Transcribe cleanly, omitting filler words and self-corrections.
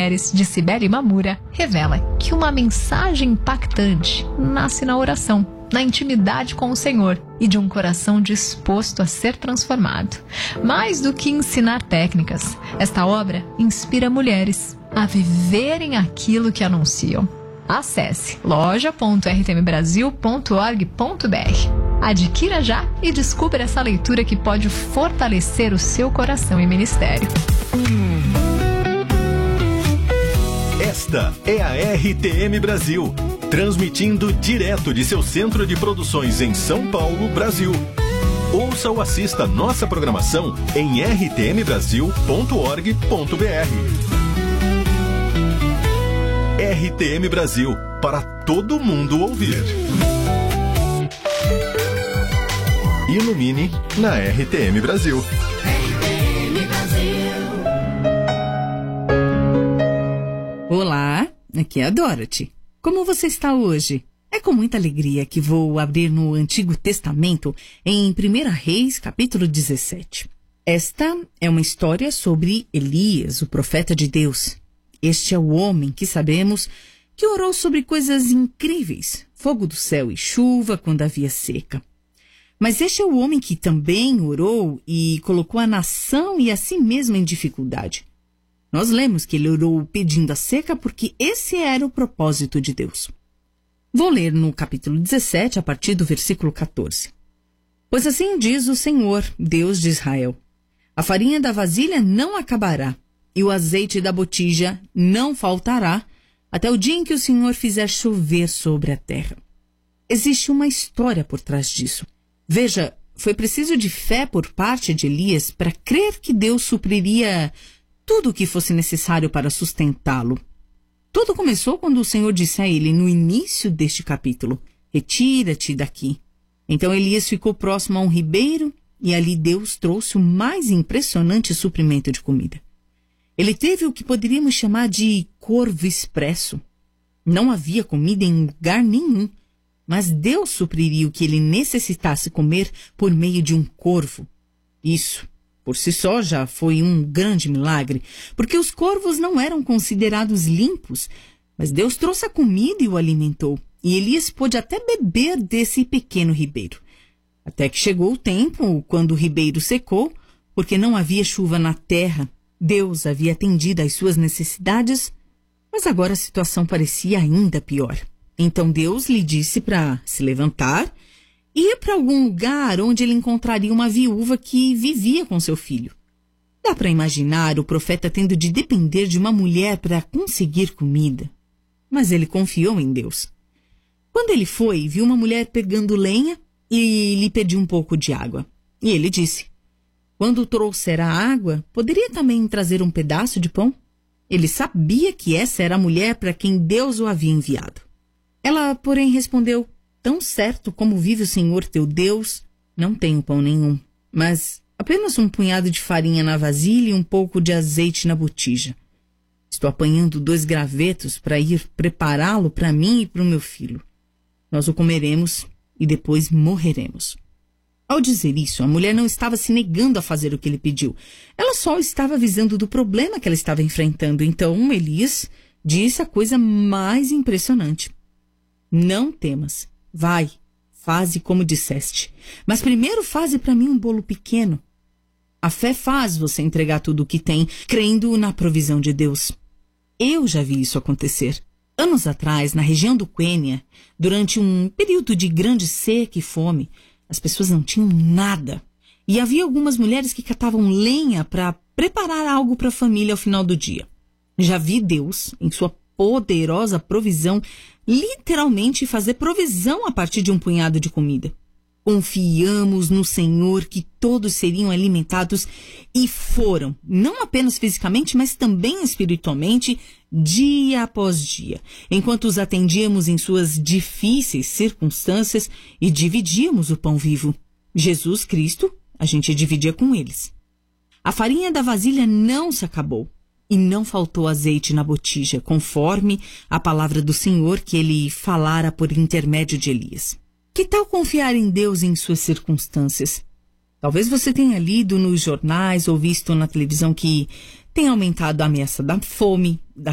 Mulheres, de Cibele Mamura, revela que uma mensagem impactante nasce na oração, na intimidade com o Senhor e de um coração disposto a ser transformado. Mais do que ensinar técnicas, esta obra inspira mulheres a viverem aquilo que anunciam. Acesse loja.rtmbrasil.org.br. Adquira já e descubra essa leitura que pode fortalecer o seu coração e ministério. Esta é a RTM Brasil, transmitindo direto de seu centro de produções em São Paulo, Brasil. Ouça ou assista nossa programação em rtmbrasil.org.br. RTM Brasil, para todo mundo ouvir. Ilumine na RTM Brasil. RTM Brasil. Olá, aqui é a Dorothy. Como você está hoje? É com muita alegria que vou abrir no Antigo Testamento, em 1 Reis, capítulo 17. Esta é uma história sobre Elias, o profeta de Deus. Este é o homem que sabemos que orou sobre coisas incríveis, fogo do céu e chuva quando havia seca. Mas este é o homem que também orou e colocou a nação e a si mesmo em dificuldade. Nós lemos que ele orou pedindo a seca porque esse era o propósito de Deus. Vou ler no capítulo 17, a partir do versículo 14. Pois assim diz o Senhor, Deus de Israel: a farinha da vasilha não acabará, e o azeite da botija não faltará, até o dia em que o Senhor fizer chover sobre a terra. Existe uma história por trás disso. Veja, foi preciso de fé por parte de Elias para crer que Deus supriria tudo o que fosse necessário para sustentá-lo. Tudo começou quando o Senhor disse a ele, no início deste capítulo: retira-te daqui. Então Elias ficou próximo a um ribeiro e ali Deus trouxe o mais impressionante suprimento de comida. Ele teve o que poderíamos chamar de corvo expresso. Não havia comida em lugar nenhum, mas Deus supriria o que ele necessitasse comer por meio de um corvo. Isso, por si só, já foi um grande milagre, porque os corvos não eram considerados limpos, mas Deus trouxe a comida e o alimentou, e Elias pôde até beber desse pequeno ribeiro. Até que chegou o tempo, quando o ribeiro secou, porque não havia chuva na terra. Deus havia atendido às suas necessidades, mas agora a situação parecia ainda pior. Então Deus lhe disse para se levantar e ir para algum lugar onde ele encontraria uma viúva que vivia com seu filho. Dá para imaginar o profeta tendo de depender de uma mulher para conseguir comida. Mas ele confiou em Deus. Quando ele foi, viu uma mulher pegando lenha e lhe pediu um pouco de água. E ele disse: quando trouxer a água, poderia também trazer um pedaço de pão? Ele sabia que essa era a mulher para quem Deus o havia enviado. Ela, porém, respondeu: tão certo como vive o Senhor teu Deus, não tenho pão nenhum, mas apenas um punhado de farinha na vasilha e um pouco de azeite na botija. Estou apanhando 2 gravetos para ir prepará-lo para mim e para o meu filho. Nós o comeremos e depois morreremos. Ao dizer isso, a mulher não estava se negando a fazer o que ele pediu. Ela só estava avisando do problema que ela estava enfrentando. Então, Elias disse a coisa mais impressionante: não temas, vai, faze como disseste, mas primeiro faze para mim um bolo pequeno. A fé faz você entregar tudo o que tem, crendo na provisão de Deus. Eu já vi isso acontecer. Anos atrás, na região do Quênia, durante um período de grande seca e fome, as pessoas não tinham nada. E havia algumas mulheres que catavam lenha para preparar algo para a família ao final do dia. Já vi Deus, em sua poderosa provisão, literalmente fazer provisão a partir de um punhado de comida. Confiamos no Senhor que todos seriam alimentados e foram, não apenas fisicamente, mas também espiritualmente, dia após dia, enquanto os atendíamos em suas difíceis circunstâncias e dividíamos o pão vivo. Jesus Cristo, a gente dividia com eles. A farinha da vasilha não se acabou e não faltou azeite na botija, conforme a palavra do Senhor que ele falara por intermédio de Elias. Que tal confiar em Deus em suas circunstâncias? Talvez você tenha lido nos jornais ou visto na televisão que tem aumentado a ameaça da fome, da